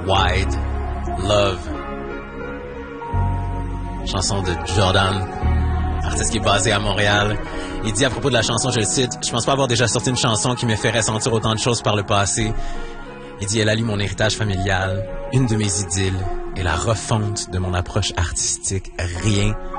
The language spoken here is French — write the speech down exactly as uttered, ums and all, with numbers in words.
Wide Love. Chanson de Jordan, artiste qui est basé à Montréal. Il dit à propos de la chanson, je le cite, « Je pense pas avoir déjà sorti une chanson qui me fait ressentir autant de choses par le passé. » Il dit « Elle allie mon héritage familial, une de mes idylles et la refonte de mon approche artistique. Rien